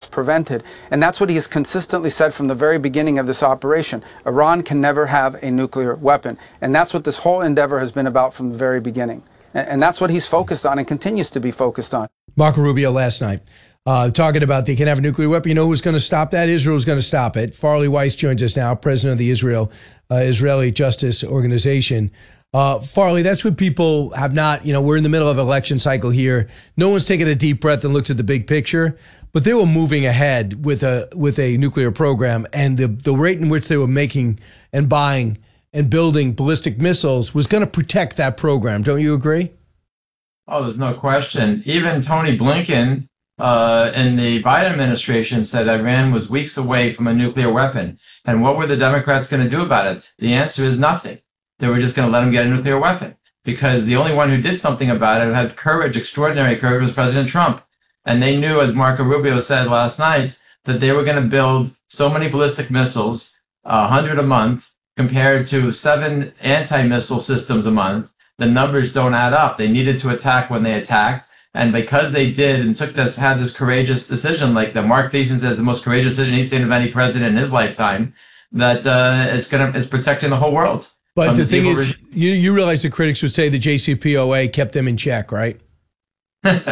prevented. And that's what he has consistently said from the very beginning of this operation. Iran can never have a nuclear weapon. And that's what this whole endeavor has been about from the very beginning. And that's what he's focused on and continues to be focused on. Marco Rubio last night talking about they can have a nuclear weapon. You know who's going to stop that? Israel's going to stop it. Farley Weiss joins us now, president of the Israeli Justice Organization. Farley, that's what people have not, we're in the middle of an election cycle here. No one's taken a deep breath and looked at the big picture, but they were moving ahead with a nuclear program, and the rate in which they were making and buying and building ballistic missiles was going to protect that program. Don't you agree? Oh, there's no question. Even Tony Blinken in the Biden administration said Iran was weeks away from a nuclear weapon. And what were the Democrats going to do about it? The answer is nothing. They were just going to let them get a nuclear weapon, because the only one who did something about it, who had courage, extraordinary courage, was President Trump. And they knew, as Marco Rubio said last night, that they were going to build so many ballistic missiles, 100 a month, compared to 7 anti-missile systems a month. The numbers don't add up. They needed to attack when they attacked. And because they did and had this courageous decision, like the Mark Thiessen says, the most courageous decision he's seen of any president in his lifetime, that it's protecting the whole world. But the thing is, you realize the critics would say the JCPOA kept them in check, right? If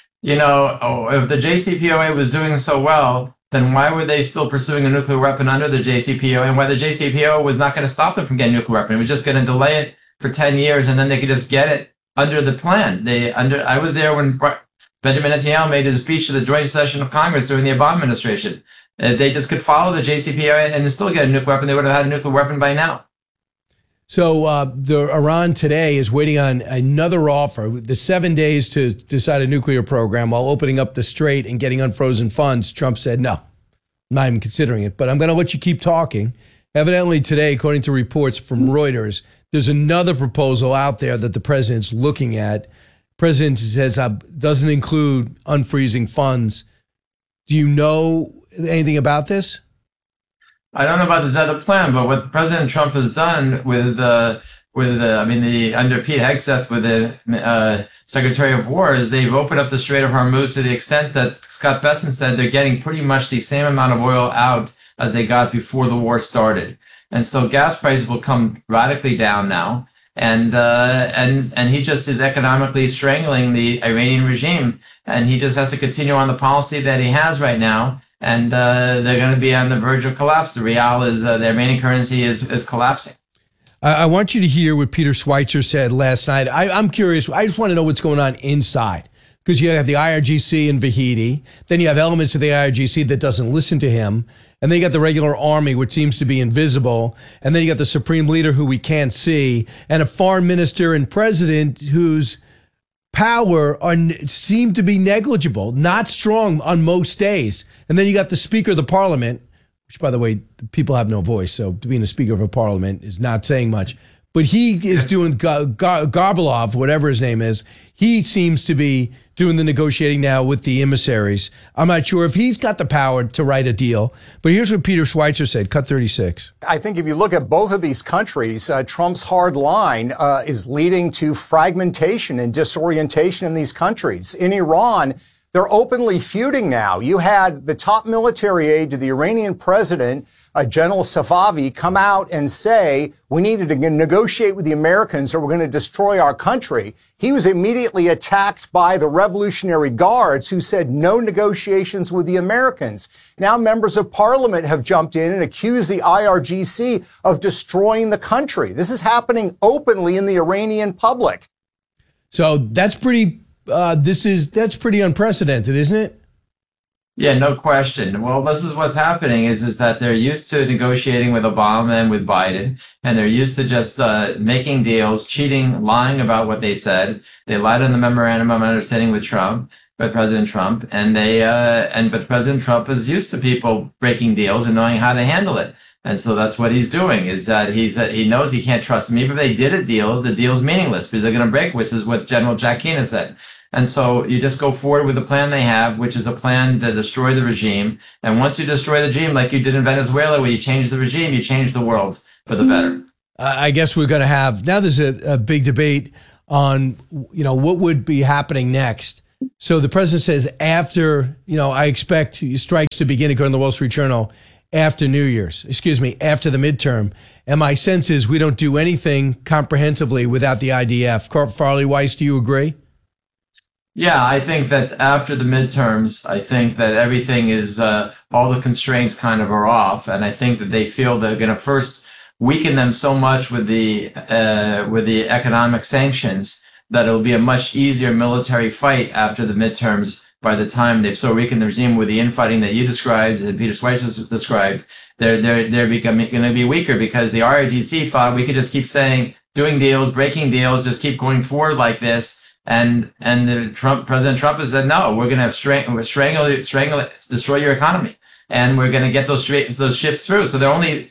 the JCPOA was doing so well, then why were they still pursuing a nuclear weapon under the JCPOA, and why the JCPOA was not going to stop them from getting a nuclear weapon? It was just going to delay it for 10 years, and then they could just get it under the plan. I was there when Benjamin Netanyahu made his speech to the joint session of Congress during the Obama administration. They just could follow the JCPOA and still get a nuclear weapon. They would have had a nuclear weapon by now. So Iran today is waiting on another offer. The 7 days to decide a nuclear program while opening up the strait and getting unfrozen funds. Trump said, no, I'm not even considering it, but I'm going to let you keep talking. Evidently today, according to reports from Reuters, there's another proposal out there that the president's looking at. President says doesn't include unfreezing funds. Do you know anything about this? I don't know about this other plan, but what President Trump has done under Pete Hegseth with the Secretary of War is they've opened up the Strait of Hormuz to the extent that Scott Bessent said they're getting pretty much the same amount of oil out as they got before the war started. And so gas prices will come radically down now. And he just is economically strangling the Iranian regime. And he just has to continue on the policy that he has right now. And they're going to be on the verge of collapse. The rial the Iranian currency is collapsing. I want you to hear what Peter Schweitzer said last night. I'm curious. I just want to know what's going on inside, because you have the IRGC and Vahidi. Then you have elements of the IRGC that doesn't listen to him. And then you got the regular army, which seems to be invisible. And then you got the supreme leader, who we can't see, and a foreign minister and president whose power seem to be negligible, not strong on most days. And then you got the Speaker of the Parliament, which, by the way, people have no voice. So being a Speaker of a Parliament is not saying much. But he is doing Garbalov, whatever his name is. He seems to be doing the negotiating now with the emissaries. I'm not sure if he's got the power to write a deal. But here's what Peter Schweitzer said, cut 36. I think if you look at both of these countries, Trump's hard line is leading to fragmentation and disorientation in these countries. In Iran, they're openly feuding now. You had the top military aide to the Iranian president, General Safavi, come out and say, we needed to negotiate with the Americans or we're going to destroy our country. He was immediately attacked by the Revolutionary Guards, who said no negotiations with the Americans. Now members of parliament have jumped in and accused the IRGC of destroying the country. This is happening openly in the Iranian public. So that's pretty that's pretty unprecedented, isn't it? Yeah, no question. Well, this is what's happening is that they're used to negotiating with Obama and with Biden, and they're used to just making deals, cheating, lying about what they said. They lied on the memorandum of understanding with President Trump, and but President Trump is used to people breaking deals and knowing how to handle it. And so that's what he's doing, is that he knows he can't trust them. Even if they did a deal, the deal's meaningless because they're going to break, which is what General Jack Keenan said. And so you just go forward with the plan they have, which is a plan to destroy the regime. And once you destroy the regime, like you did in Venezuela, where you change the regime, you change the world for the better. I guess we're going to have, now there's a big debate on, what would be happening next. So the president says after, I expect strikes to begin, according to the Wall Street Journal, after the midterm. And my sense is we don't do anything comprehensively without the IDF. Farley Weiss, do you agree? Yeah, I think that after the midterms, I think that everything is, all the constraints kind of are off. And I think that they feel they're going to first weaken them so much with the economic sanctions that it'll be a much easier military fight after the midterms. By the time they've so weakened the regime with the infighting that you described and Peter Schweizer described, they're going to be weaker because the RIGC thought we could just keep saying, doing deals, breaking deals, just keep going forward like this. And President Trump has said, no, we're going to strangle, destroy your economy. And we're going to get those ships through. So their only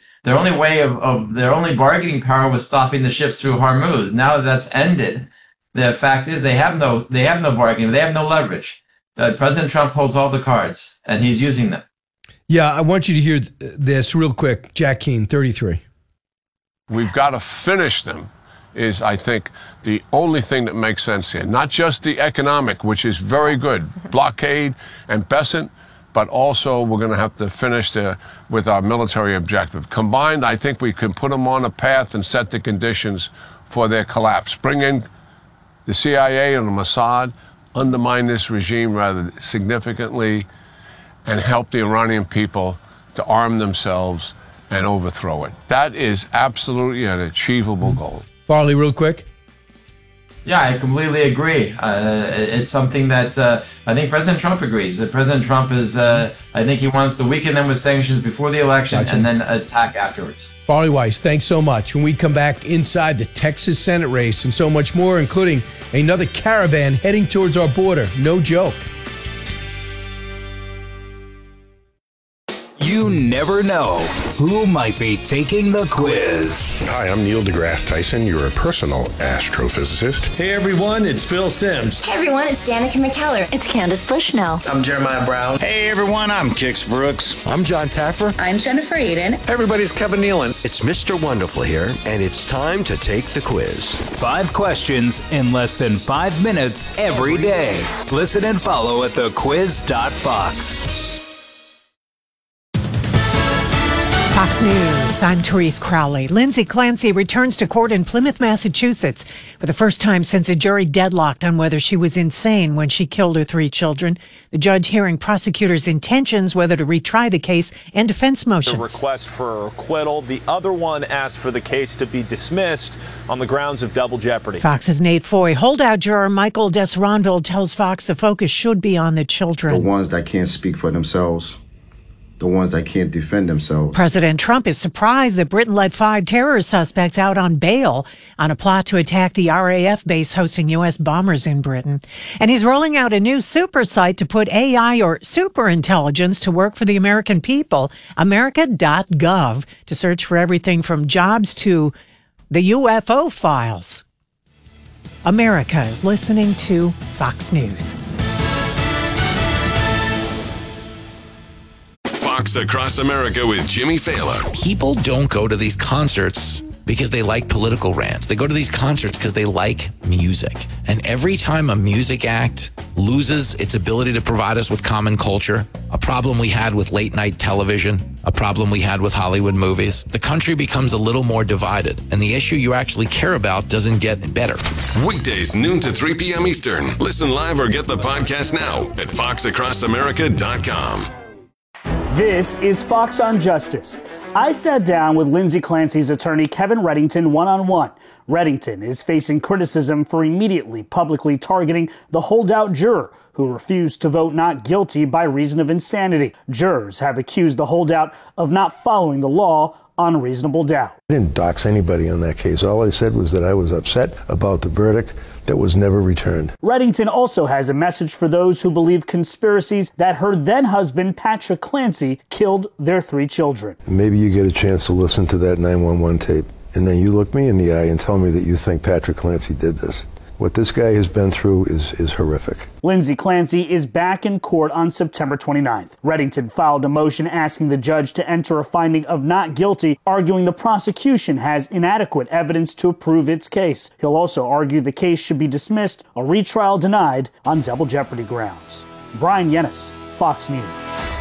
bargaining power was stopping the ships through Hormuz. Now that that's ended, the fact is they have no bargaining. They have no leverage. President Trump holds all the cards, and he's using them. Yeah, I want you to hear this real quick. Jack Keane, 33. We've got to finish them is, I think, the only thing that makes sense here. Not just the economic, which is very good, blockade and Besant, but also we're going to have to finish with our military objective. Combined, I think we can put them on a path and set the conditions for their collapse. Bring in the CIA and the Mossad, undermine this regime rather significantly, and help the Iranian people to arm themselves and overthrow it. That is absolutely an achievable goal. Farley, real quick. Yeah, I completely agree. It's something that I think President Trump agrees. That President Trump is, I think he wants to weaken them with sanctions before the election and then attack afterwards. Farley Weiss, thanks so much. When we come back inside the Texas Senate race and so much more, including another caravan heading towards our border. No joke. You never know who might be taking the quiz. Hi, I'm Neil deGrasse Tyson, your personal astrophysicist. Hey everyone, it's Phil Simms. Hey everyone, it's Danica McKellar. It's Candace Bushnell. I'm Jeremiah Brown. Hey everyone, I'm Kix Brooks. I'm John Taffer. I'm Jennifer Aiden. Hey everybody, it's Kevin Nealon. It's Mr. Wonderful here, and it's time to take the quiz. 5 questions in less than 5 minutes every day. Listen and follow at thequiz.fox. Fox News, I'm Therese Crowley. Lindsay Clancy returns to court in Plymouth, Massachusetts for the first time since a jury deadlocked on whether she was insane when she killed her 3 children. The judge hearing prosecutors' intentions whether to retry the case and defense motions. The request for acquittal. The other one asked for the case to be dismissed on the grounds of double jeopardy. Fox's Nate Foy. Holdout juror Michael Desronville tells Fox the focus should be on the children. The ones that can't speak for themselves. The ones that can't defend themselves. President Trump is surprised that Britain let 5 terror suspects out on bail on a plot to attack the RAF base hosting U.S. bombers in Britain. And he's rolling out a new super site to put AI or superintelligence to work for the American people, America.gov, to search for everything from jobs to the UFO files. America is listening to Fox News. Fox Across America with Jimmy Fallon. People don't go to these concerts because they like political rants. They go to these concerts because they like music. And every time a music act loses its ability to provide us with common culture, a problem we had with late night television, a problem we had with Hollywood movies, the country becomes a little more divided. And the issue you actually care about doesn't get better. Weekdays, noon to 3 p.m. Eastern. Listen live or get the podcast now at foxacrossamerica.com. This is Fox on Justice. I sat down with Lindsay Clancy's attorney, Kevin Reddington, one-on-one. Reddington is facing criticism for immediately publicly targeting the holdout juror who refused to vote not guilty by reason of insanity. Jurors have accused the holdout of not following the law on reasonable doubt. I didn't dox anybody on that case. All I said was that I was upset about the verdict that was never returned. Reddington also has a message for those who believe conspiracies that her then-husband, Patrick Clancy, killed their 3 children. Maybe you get a chance to listen to that 911 tape, and then you look me in the eye and tell me that you think Patrick Clancy did this. What this guy has been through is horrific. Lindsay Clancy is back in court on September 29th. Reddington filed a motion asking the judge to enter a finding of not guilty, arguing the prosecution has inadequate evidence to prove its case. He'll also argue the case should be dismissed, a retrial denied on double jeopardy grounds. Brian Yennis, Fox News.